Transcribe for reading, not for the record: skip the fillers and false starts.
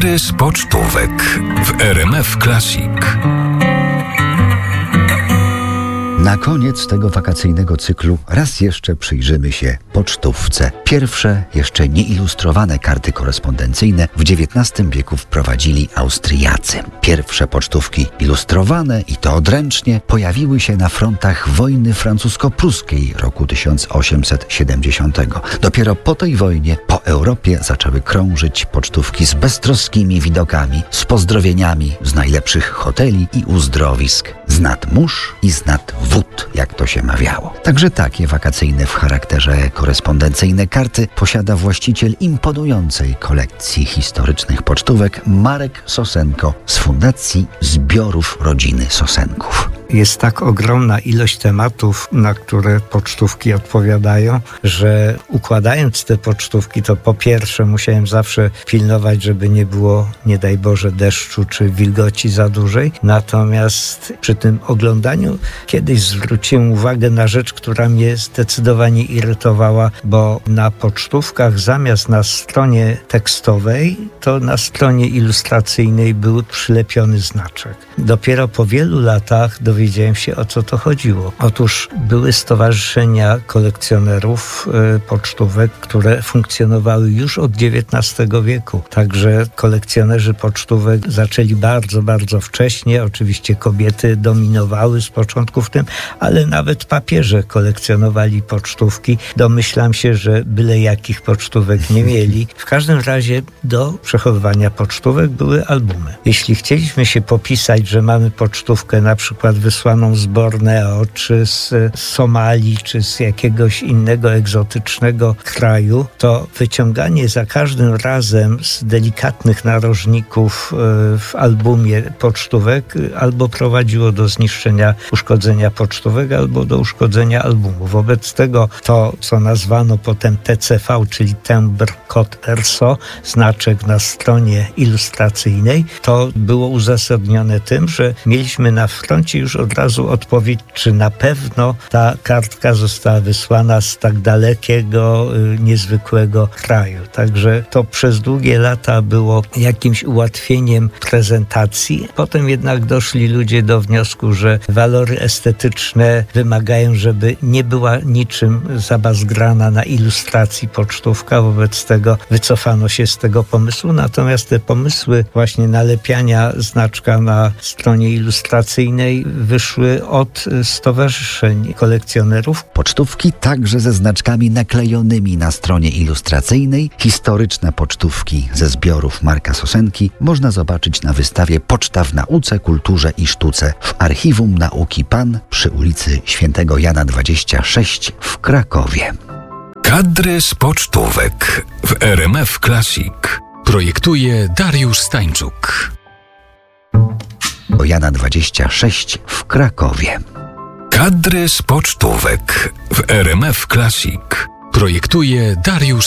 Kadry z pocztówek w RMF Classic. Na koniec tego wakacyjnego cyklu raz jeszcze przyjrzymy się pocztówce. Pierwsze, jeszcze nieilustrowane karty korespondencyjne w XIX wieku wprowadzili Austriacy. Pierwsze pocztówki ilustrowane, i to odręcznie, pojawiły się na frontach wojny francusko-pruskiej roku 1870. Dopiero po tej wojnie po Europie zaczęły krążyć pocztówki z beztroskimi widokami, z pozdrowieniami z najlepszych hoteli i uzdrowisk, z nad mórz i z nad wód, jak to się mawiało. Także takie wakacyjne w charakterze korespondencyjne karty posiada właściciel imponującej kolekcji historycznych pocztówek Marek Sosenko z Fundacji Zbiorów Rodziny Sosenków. Jest tak ogromna ilość tematów, na które pocztówki odpowiadają, że układając te pocztówki, to po pierwsze musiałem zawsze pilnować, żeby nie było, nie daj Boże, deszczu czy wilgoci za dużej. Natomiast przy tym oglądaniu kiedyś zwróciłem uwagę na rzecz, która mnie zdecydowanie irytowała, bo na pocztówkach zamiast na stronie tekstowej, to na stronie ilustracyjnej był przylepiony znaczek. Dopiero po wielu latach dowiedziałem się, o co to chodziło. Otóż były stowarzyszenia kolekcjonerów pocztówek, które funkcjonowały już od XIX wieku. Także kolekcjonerzy pocztówek zaczęli bardzo, bardzo wcześnie. Oczywiście kobiety dominowały z początku w tym, ale nawet papieże kolekcjonowali pocztówki. Domyślam się, że byle jakich pocztówek nie mieli. W każdym razie do przechowywania pocztówek były albumy. Jeśli chcieliśmy się popisać, że mamy pocztówkę na przykład wysłaną z Borneo, czy z Somalii, czy z jakiegoś innego egzotycznego kraju, to wyciąganie za każdym razem z delikatnych narożników w albumie pocztówek albo prowadziło do zniszczenia, uszkodzenia pocztówek, albo do uszkodzenia albumu. Wobec tego to, co nazwano potem TCV, czyli Timbre Code ERSO, znaczek na stronie ilustracyjnej, to było uzasadnione tym, że mieliśmy na froncie już od razu odpowiedź, czy na pewno ta kartka została wysłana z tak dalekiego, niezwykłego kraju. Także to przez długie lata było jakimś ułatwieniem prezentacji. Potem jednak doszli ludzie do wniosku, że walory estetyczne wymagają, żeby nie była niczym zabazgrana na ilustracji pocztówka. Wobec tego wycofano się z tego pomysłu. Natomiast te pomysły właśnie nalepiania znaczka na stronie ilustracyjnej wyszły od stowarzyszeń kolekcjonerów. Pocztówki także ze znaczkami naklejonymi na stronie ilustracyjnej. Historyczne pocztówki ze zbiorów Marka Sosenki można zobaczyć na wystawie Poczta w nauce, kulturze i sztuce w Archiwum Nauki PAN przy ulicy Świętego Jana 26 w Krakowie. Kadry z pocztówek w RMF Classic. Projektuje Dariusz Stańczuk. Jana 26 w Krakowie. Kadry z pocztówek w RMF Classic. Projektuje Dariusz